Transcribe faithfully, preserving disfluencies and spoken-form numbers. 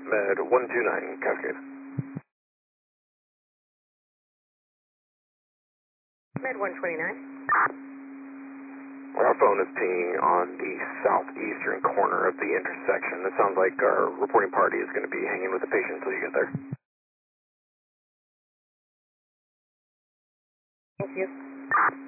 Med one two nine, Cascade. Med one twenty-nine. Our phone is pinging on the southeastern corner of the intersection. It sounds like our reporting party is going to be hanging with the patient until you get there. Thank you.